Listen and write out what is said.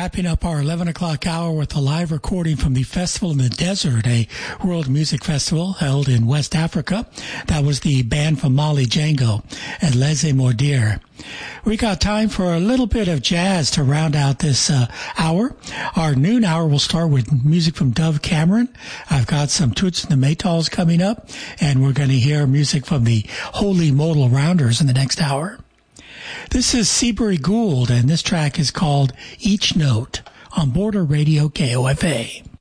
wrapping up our 11 o'clock hour with a live recording from the Festival in the Desert, a world music festival held in West Africa. That was the band from Mali, Django, and Les Mordir. We got time for a little bit of jazz to round out this hour. Our noon hour will start with music from Dove Cameron. I've got some Toots and the Maytals coming up, and we're going to hear music from the Holy Modal Rounders in the next hour. This is Seabury Gould, and this track is called Each Note on Border Radio KOFA.